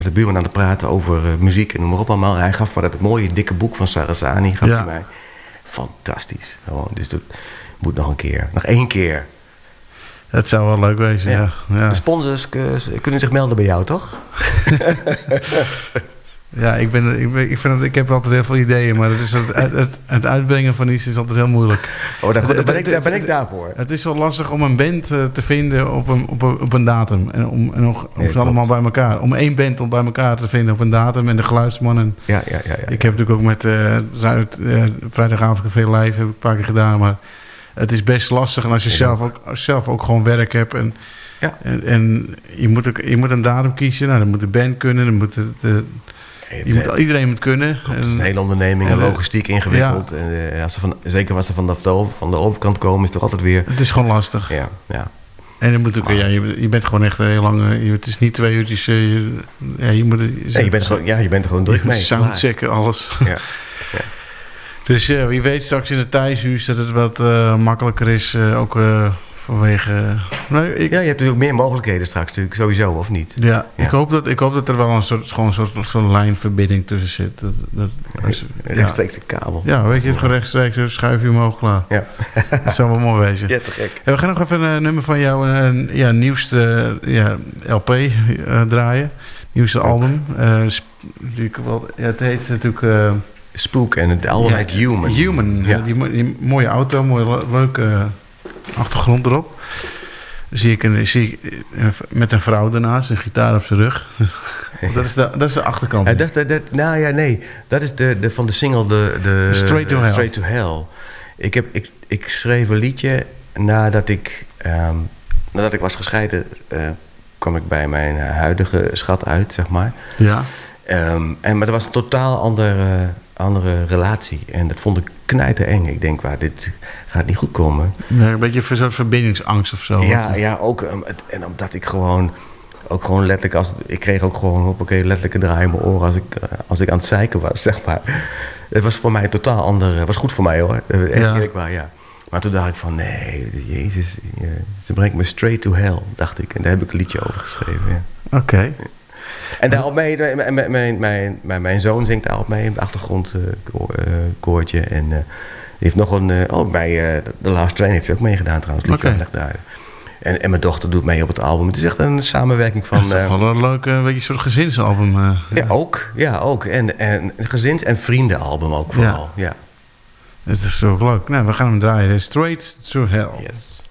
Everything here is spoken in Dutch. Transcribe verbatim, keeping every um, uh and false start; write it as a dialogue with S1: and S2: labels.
S1: de buurman aan het praten over uh, muziek en noem maar op allemaal. Hij gaf me dat mooie dikke boek van Sarasani, gaf
S2: Ja.
S1: hij mij. Fantastisch. Gewoon, dus dat moet nog een keer. Nog één keer.
S2: Dat zou wel leuk wezen, ja. ja, ja.
S1: De sponsors uh, kunnen zich melden bij jou, toch?
S2: Ja, ik, ben, ik, ben, ik, vind dat, ik heb altijd heel veel ideeën, maar het, is het, het, het uitbrengen van iets is altijd heel moeilijk.
S1: Oh, daar, daar, ben, ik, daar ben ik daarvoor.
S2: Het is wel lastig om een band uh, te vinden op een, op een, op een datum. En om, en nog, om
S1: nee,
S2: ze allemaal bij elkaar. Om één band om bij elkaar te vinden op een datum. En de geluidsman. En
S1: ja, ja, ja, ja,
S2: ik heb natuurlijk ook met uh, Zuid, uh, Vrijdagavond Café Live heb ik een paar keer gedaan. Maar het is best lastig. En als je ja, zelf, ook, zelf ook gewoon werk hebt. En,
S1: ja.
S2: en, en je, moet ook, je moet een datum kiezen. Nou, dan moet de band kunnen. Dan moet de, de Je moet, iedereen moet kunnen.
S1: Het is een hele onderneming en logistiek ingewikkeld. Ja. En, uh, als ze van, zeker als ze van de, van de overkant komen, is het toch altijd weer...
S2: Het is gewoon lastig.
S1: Ja, ja.
S2: En dan moet ook, ja, je, je bent gewoon echt heel lang... Uh, het is niet twee uurtjes... Uh, je, ja, je, moet, je,
S1: nee, je, bent gewoon, ja, je bent er gewoon druk mee.
S2: Soundchecken, alles.
S1: Ja. Ja.
S2: Dus uh, wie weet straks in het thuishuis dat het wat uh, makkelijker is. Uh, ook... Uh, Vanwege... Nou, ik,
S1: ja, je hebt natuurlijk meer mogelijkheden straks natuurlijk, sowieso, of niet?
S2: Ja, ja. Ik, hoop dat, ik hoop dat er wel een soort, gewoon een soort, soort lijnverbinding tussen zit. Dat, dat, als,
S1: ja, rechtstreeks de kabel.
S2: Ja, weet je, het gewoon rechtstreeks, dus schuif je omhoog klaar.
S1: Ja.
S2: Dat zou wel mooi wezen.
S1: Ja, te gek.
S2: En we gaan nog even een nummer van jou, een ja, nieuwste ja, L P uh, draaien. Nieuwste Ook. album. Uh, sp- wel, ja, het heet natuurlijk... Uh,
S1: Spook en het album
S2: ja,
S1: heet Human.
S2: Human, ja. die, die mooie auto, mooie leuke... Uh, achtergrond erop. Zie ik, een, zie ik met een vrouw ernaast, een gitaar op zijn rug. dat, is de, dat is de achterkant.
S1: Ja, dat is de, dat, nou ja, nee. Dat is de, de, van de single de, de,
S2: Straight to Hell.
S1: Straight to Hell. Ik, heb, ik, ik schreef een liedje nadat ik, um, nadat ik was gescheiden. Uh, kwam ik bij mijn huidige schat uit, zeg maar.
S2: Ja.
S1: Um, en, maar dat was een totaal andere, andere relatie. En dat vond ik knijtereng. Ik denk, waar dit gaat niet goed komen.
S2: Nee, een beetje een soort verbindingsangst of zo.
S1: Ja, ja ook. Um, het, en omdat ik gewoon... Ook gewoon letterlijk... Als, ik kreeg ook gewoon op een keer letterlijke draai in mijn oren... Als ik, uh, als ik aan het zeiken was, zeg maar. Het was voor mij totaal ander... Het was goed voor mij, hoor. Uh, echt
S2: ja.
S1: eerlijk waar, ja. Maar toen dacht ik van... Nee, jezus... Uh, ze brengt me straight to hell, dacht ik. En daar heb ik een liedje over geschreven, ja.
S2: Oké. Okay.
S1: En daarop mee, mijn, mijn, mijn, mijn, mijn zoon zingt daarop mee op de achtergrond uh, koortje. En uh, die heeft nog een, uh, oh bij uh, The Last Train heeft hij ook meegedaan trouwens.
S2: Okay.
S1: En, en mijn dochter doet mee op het album. Het is echt een samenwerking van...
S2: Het is toch wel een leuk, een beetje een soort gezinsalbum. Uh,
S1: ja, ook. Ja, ook. En, en een gezins- en vriendenalbum ook vooral. Ja.
S2: ja. Het is toch leuk. Nou, we gaan hem draaien. Straight to Hell.
S1: Yes.